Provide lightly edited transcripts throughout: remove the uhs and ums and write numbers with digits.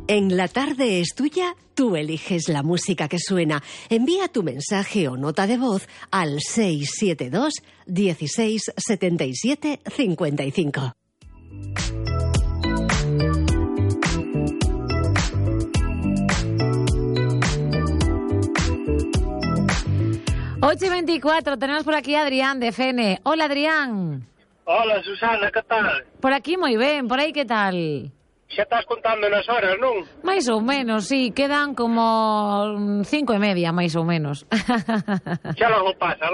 En La Tarde es Tuya, tú eliges la música que suena. Envía tu mensaje o nota de voz al 672 16 77 55. Ocho y 24, tenemos por aquí a Adrián de Fene. Hola, Adrián. Hola, Susana, que tal? Por aquí moi ben, por aí que tal? Xa estás contando nas horas, non? Mais ou menos, sí, quedan como 5:30, máis ou menos. Xa logo pasa.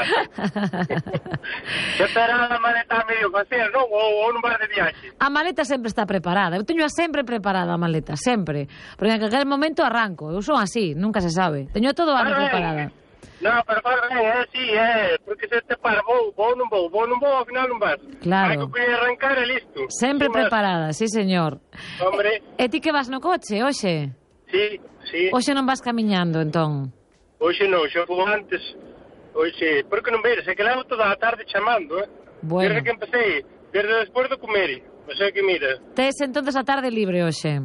Xa terá a maleta medio facer, non? Ou non vas de viaxe? A maleta sempre está preparada, eu teño sempre preparada a maleta, sempre. Porque en aquel momento arranco, eu son así, nunca se sabe. Teño todo a preparada. Non, pero faz ben, sí, porque se te para, vou, ao final non vas. Claro. Hai que arrancar e listo. Sempre preparada, sí, señor. Hombre. E ti que vas no coche, hoxe? Sí. Hoxe non vas camiñando, entón? Hoxe non, xa vou antes. Hoxe, porque non veres, é que levo toda a tarde chamando, Bueno. Desde que empecé, desde despois de comer. O sea que mira. Tes entonces a tarde libre hoxe?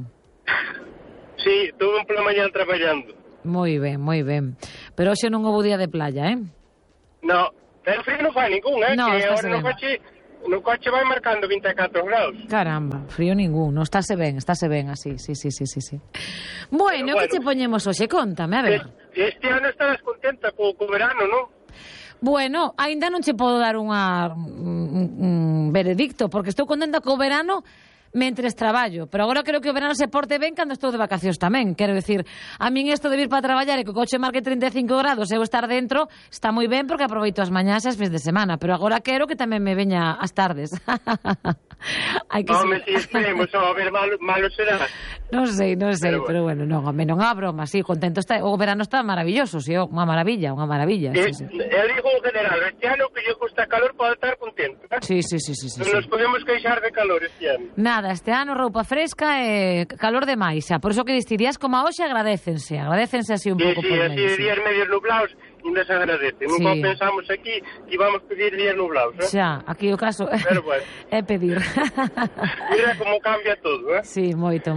Sí, tuve un pola mañán traballando. Moi ben. Pero hoxe non houve día de playa, No, pero frío non fai ningún, No, que estáse agora no coche vai marcando 24 graus. Caramba, frío ningún, non estáse ben así, sí. Bueno, que che poñemos hoxe? Contame, a ver. Este ano estarás contenta co verano, non? Bueno, aínda non che podo dar un veredicto, porque estou contenta co verano mentres traballo, pero agora creo que o verano se porte ben cando estou de vacacións tamén. Quero decir, a min isto de vir para traballar e que o coche marque 35 grados e eu estar dentro está moi ben porque aproveito as mañás e as fins de semana, pero agora quero que tamén me veña as tardes. Hai que si esperemos, a ver, malo será. Non sei, pero bueno, non a broma, sí, contento está. O verano está maravilloso, sí, unha maravilla. Sí. El digo en general, este ano que lle gusta calor pode estar contento, Sí. Non nos podemos queixar de calor este ano. Nada, este ano roupa fresca e calor demais, xa. Por iso que días como a hoxe agradécense así un pouco por así de días medios nublados ainda se agradece. Nunca pensamos aquí que íbamos pedir días nublados, Xa, aquí o caso pero bueno. é pedir. Mira como cambia todo, Sí, moito.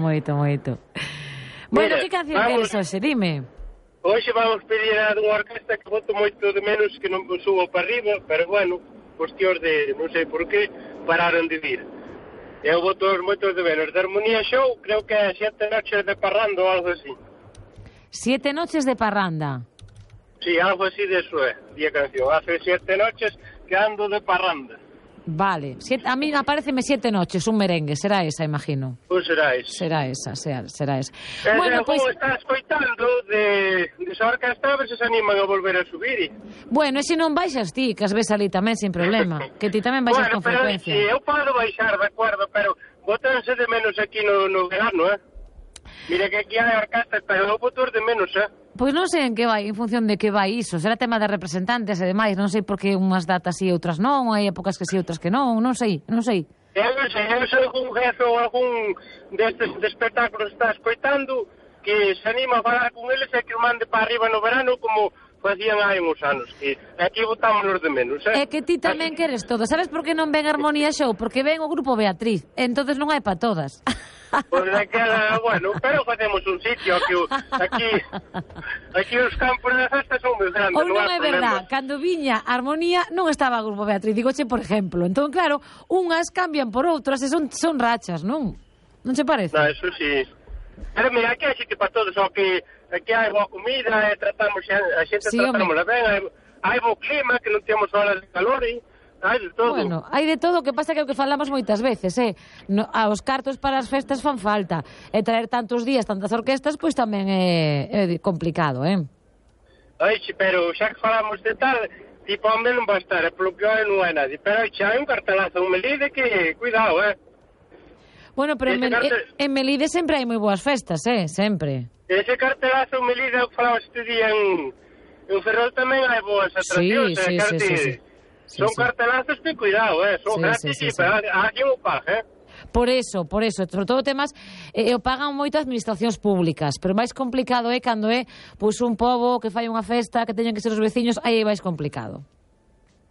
Bueno, que canción queres hoxe? Dime. Hoxe vamos pedir a dunha orquesta que boto moito de menos que non subo para arriba, pero bueno, cuestións de, non sei por qué, pararon de vir. Eu boto moito de menos. De Armonía Show, creo que é 7 noches de parranda ou algo así. 7 noches de parranda. Sí, algo así de eso é, di a canción. Hace 7 noches que ando de parranda. Vale, a mí apareceme 7 noches, un merengue, será esa, imagino. Pois será esa. Será esa. Bueno, pois estás coitando de esa orquesta, a ver se se animan a volver a subir. Bueno, e se non baixas ti, que as ves ali tamén sin problema, que ti tamén baixas con frecuencia. Bueno, pero eu podo baixar, de acordo, pero botanse de menos aquí no verano, Mira que aquí hai orquestas, pero eu boto de menos, Pois non sei en que vai, en función de que vai iso. Será tema de representantes e demais. Non sei por que unhas datas sí e outras non, hai épocas que sí e outras que non sei. Eu non sei algún jefe ou algún destes espectáculos que estás coitando que se anima a falar con eles e que o mande para arriba no verano como facían hai uns anos, que aquí botámonos de menos, É que ti tamén queres todo. Sabes por que non ven Armonía Show? Porque ven o grupo Beatriz, entonces non hai para todas. Pois aquela, bueno, pero facemos un sitio aquí os campos de festa son moi grandes. Ou non é verdad, cando viña Armonía non estaba o grupo Beatriz, digoche por exemplo. Entón, claro, unhas cambian por outras e son rachas, non? Non che parece? Non, eso sí. Pero mira, aquí hai sitio para todos, só que aquí hai boa comida, tratamos a xente, tratámosla ben, hai bo clima, que non temos horas de calor, hai de todo. Bueno, hai de todo, o que pasa que é o que falamos moitas veces, os cartos para as festas fan falta, e traer tantos días, tantas orquestas, pois tamén é complicado, Ai, pero xa que falamos de tal, tipo, a non vai estar, polo que non hai nadie, pero xa hai un cartelazo, un Melide que, cuidado, Bueno, pero en Melide sempre hai moi boas festas, sempre. Ese cartelazo, en Melide, o que falaba este día en Ferrol tamén hai boas atraccións, Sí. Son cartelazos que cuidado, son gratis, pero hai que o paga, Por eso, sobre todo temas o pagan moito administracións públicas, pero máis complicado é cando é pois un pobo que fai unha festa, que teñen que ser os veciños, aí é máis complicado.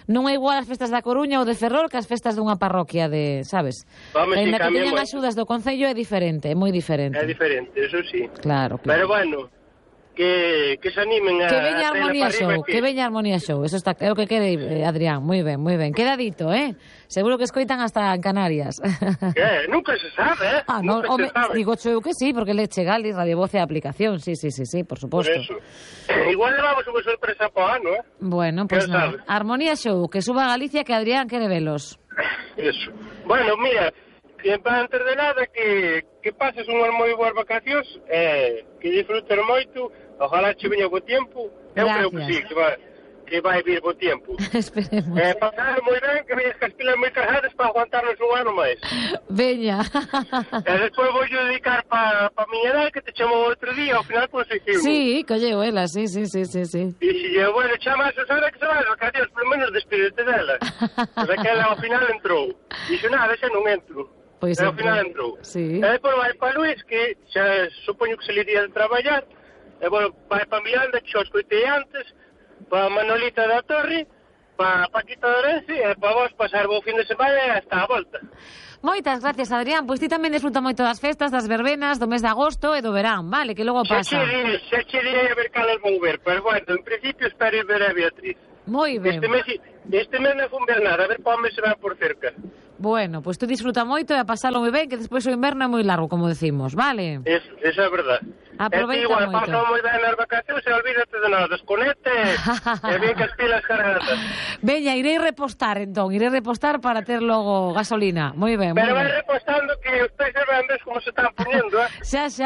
non é igual as festas da Coruña ou de Ferrol que as festas dunha parroquia de, sabes? Vamos, Ainda que cambia teñan moito. axudas do Concello é diferente, é moi diferente. É diferente, eso sí. Claro, Pero claro. bueno, que se animen a... Que veña a traela Armonía para arriba Show, que veña Armonía Show, eso está, é o que quere Adrián, moi ben, moi ben. Queda dito, Seguro que escoitan hasta en Canarias. Nunca se sabe, No, Nunca home, se sabe. digo eu que sí, porque Leche Galis, Radio Voz e a aplicación, sí, por Por suposto. eso. Igual levamos unha sorpresa para o ano, Bueno, pues Quen nada. sabe? Armonía Show, que suba a Galicia que Adrián quere velos. Eso. Bueno, mira, que antes de nada que pases unhas moi boas vacacións, que disfrutes moito, ojalá che veña bo tempo. Eu creo que sí, que vai vir bo tempo. Esperemos. Pasar moi ben, que veñas as pilas moi cargadas para aguantarnos un ano máis. Veña. Despois vou dedicar para miña edad, que te chamo outro día, ao final pois dicirmo. Sí, colleu ela, sí. E bueno, chamas a Sara que se vai, vacacións, pelo menos despídete dela. Porque ela ao final entrou. Dixo, nada, xa non entro. Pois Ao final entrou. Sí. E depois vai para Luís, que xa supoño que se le iría de traballar. E bueno, vai para Miranda, que xa os coitei antes, para Manolita da Torre, para Paquita de Orense, e para vos pasar bo fin de semana e hasta a volta. Moitas gracias, Adrián. Pois ti tamén desfruta moito das festas, das verbenas, do mes de agosto e do verán, vale? Que logo pasa. Xa che direi a ver calas vou ver, pero bueno, en principio espero ir ver a Beatriz. Moi ben. Este mes non fun ver nada, a ver para onde se va por cerca. Bueno, pois tú disfruta moito e a pasalo moi ben, que despois o inverno é moi largo, como decimos, vale? Esa é verdade. Aproveita igual, moito. pasa moi ben nas vacacións e olvídate de nada, desconecte e bien que as pilas cargadas. Veña, irei repostar para ter logo gasolina. Moi ben, Pero moi vai ben. repostando que os peces van ver como se están poniendo, Xa.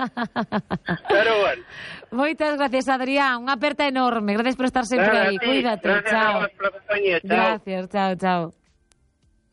Pero bueno. Moitas gracias, Adrián. Unha aperta enorme. Gracias por estar sempre Nada, aí. a ti. Cuídate. Gracias Chao. a vos pola compañía. Chao. Gracias. Chao.